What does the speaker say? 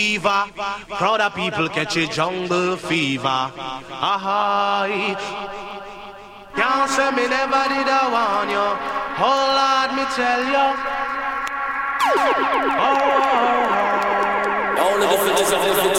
Crowd of people catch a jungle fever. Aye. Can't say me never did I warn you. Oh Lord, me tell you. Oh. Only the fittest of the fittest.